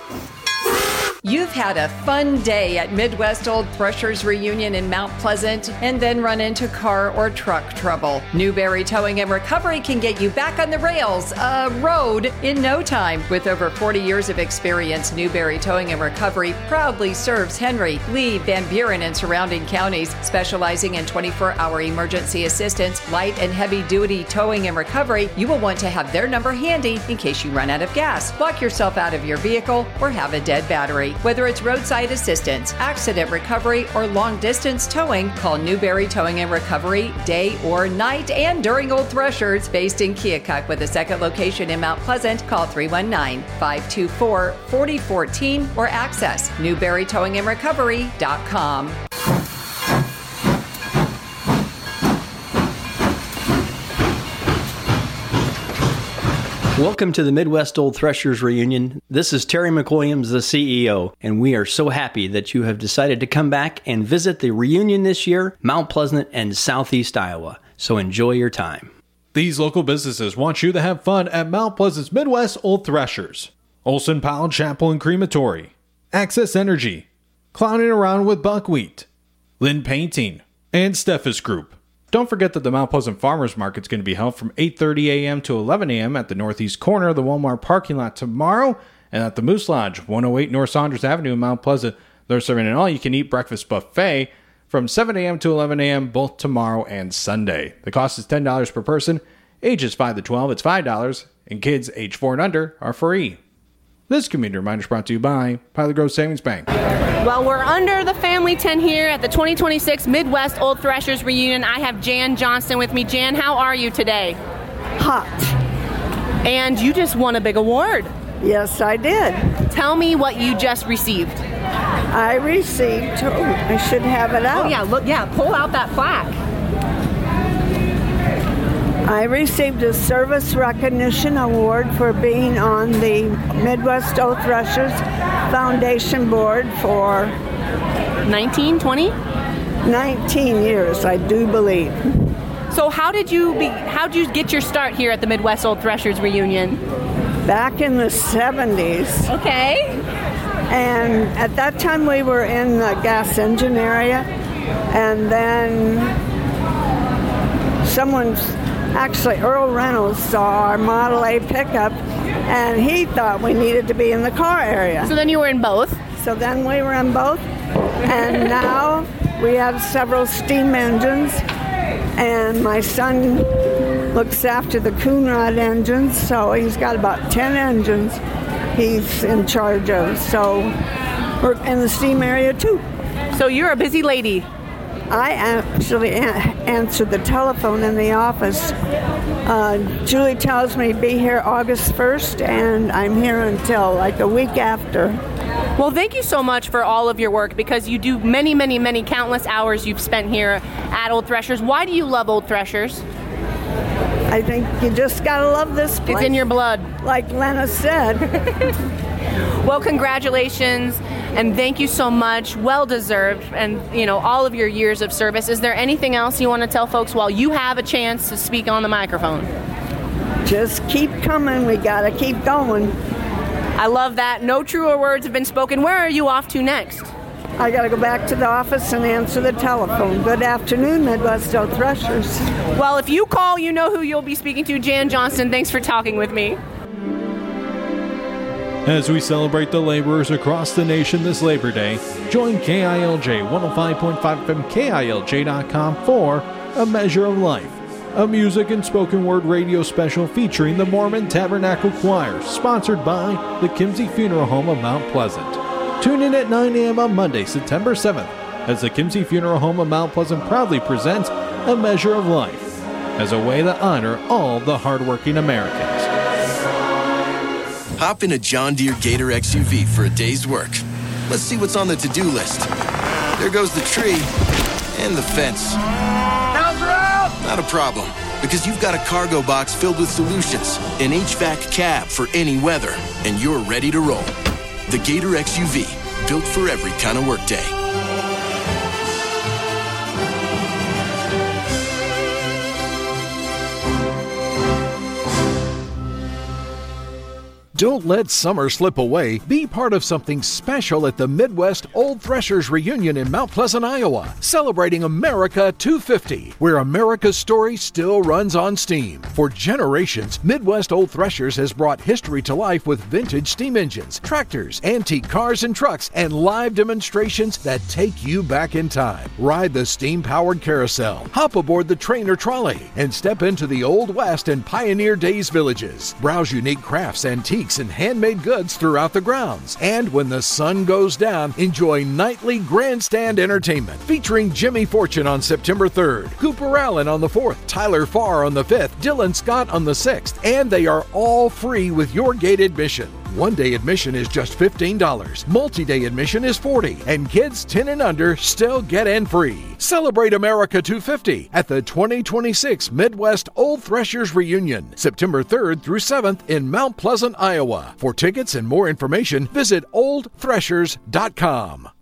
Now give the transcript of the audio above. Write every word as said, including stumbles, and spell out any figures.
You've had a fun day at Midwest Old Threshers Reunion in Mount Pleasant and then run into car or truck trouble. Newberry Towing and Recovery can get you back on the rails, uh, road, in no time. With over forty years of experience, Newberry Towing and Recovery proudly serves Henry, Lee, Van Buren, and surrounding counties, specializing in twenty-four hour emergency assistance, light and heavy duty towing and recovery. You will want to have their number handy in case you run out of gas, lock yourself out of your vehicle, or have a dead battery. Whether it's roadside assistance, accident recovery, or long-distance towing, call Newberry Towing and Recovery day or night and during Old Threshers, based in Keokuk with a second location in Mount Pleasant. Call three one nine, five two four, four zero one four or access newberry towing and recovery dot com. Welcome to the Midwest Old Threshers Reunion. This is Terry McWilliams, the C E O, and we are so happy that you have decided to come back and visit the reunion this year, Mount Pleasant and Southeast Iowa. So enjoy your time. These local businesses want you to have fun at Mount Pleasant's Midwest Old Threshers. Olson Powell Chapel and Crematory, Access Energy, Clowning Around with Buckwheat, Lynn Painting, and Steffes Group. Don't forget that the Mount Pleasant Farmers Market is going to be held from eight thirty a.m. to eleven a.m. at the northeast corner of the Walmart parking lot tomorrow, and at the Moose Lodge, one oh eight North Saunders Avenue in Mount Pleasant. They're serving an all-you-can-eat breakfast buffet from seven a.m. to eleven a.m. both tomorrow and Sunday. The cost is ten dollars per person. Ages five to twelve, it's five dollars, and kids age four and under are free. This community reminder is brought to you by Pilot Grove Savings Bank. Well, we're under the family tent here at the twenty twenty-six Midwest Old Threshers Reunion. I have Jan Johnston with me. Jan, how are you today? Hot. And you just won a big award. Yes, I did. Tell me what you just received. I received, oh, I should have it out. Oh, yeah, look, yeah, pull out that plaque. I received a Service Recognition Award for being on the Midwest Old Threshers Foundation Board for nineteen, twenty? nineteen years, I do believe. So how did you be, how did you get your start here at the Midwest Old Threshers Reunion? Back in the seventies. Okay. And at that time we were in the gas engine area, and then someone's Actually, Earl Reynolds saw our Model A pickup, and he thought we needed to be in the car area. So then you were in both? So then we were in both, and now we have several steam engines, and my son looks after the Coonrod engines, so he's got about ten engines he's in charge of. So we're in the steam area, too. So you're a busy lady. I actually a- answered the telephone in the office. Uh, Julie tells me to be here August first, and I'm here until like a week after. Well, thank you so much for all of your work, because you do many, many, many countless hours you've spent here at Old Threshers. Why do you love Old Threshers? I think you just gotta love this place. It's in your blood. Like Lena said. Well, congratulations, and thank you so much. Well deserved, and you know, all of your years of service. Is there anything else you want to tell folks while you have a chance to speak on the microphone? Just keep coming. We gotta keep going. I love that. No truer words have been spoken. Where are you off to next? I gotta go back to the office and answer the telephone. Good afternoon, Midwest Old Threshers. Well, if you call, you know who you'll be speaking to. Jan Johnston, thanks for talking with me. As we celebrate the laborers across the nation this Labor Day, join K I L J one oh five point five F M, K I L J dot com for A Measure of Life, a music and spoken word radio special featuring the Mormon Tabernacle Choir, sponsored by the Kimsey Funeral Home of Mount Pleasant. Tune in at nine a.m. on Monday, September seventh, as the Kimsey Funeral Home of Mount Pleasant proudly presents A Measure of Life, as a way to honor all the hardworking Americans. Hop in a John Deere Gator X U V for a day's work. Let's see what's on the to-do list. There goes the tree and the fence. Counts are out! Not a problem, because you've got a cargo box filled with solutions, an H V A C cab for any weather, and you're ready to roll. The Gator X U V, built for every kind of workday. Don't let summer slip away. Be part of something special at the Midwest Old Threshers Reunion in Mount Pleasant, Iowa, celebrating America two fifty, where America's story still runs on steam. For generations, Midwest Old Threshers has brought history to life with vintage steam engines, tractors, antique cars and trucks, and live demonstrations that take you back in time. Ride the steam-powered carousel, hop aboard the train or trolley, and step into the Old West and Pioneer Days villages. Browse unique crafts, antiques, and handmade goods throughout the grounds. And when the sun goes down, enjoy nightly grandstand entertainment featuring Jimmy Fortune on September third, Cooper Allen on the fourth, Tyler Farr on the fifth, Dylan Scott on the sixth, and they are all free with your gate admission. One-day admission is just fifteen dollars, multi-day admission is forty dollars, and kids ten and under still get in free. Celebrate America two fifty at the twenty twenty-six Midwest Old Threshers Reunion, September third through seventh in Mount Pleasant, Iowa. For tickets and more information, visit old threshers dot com.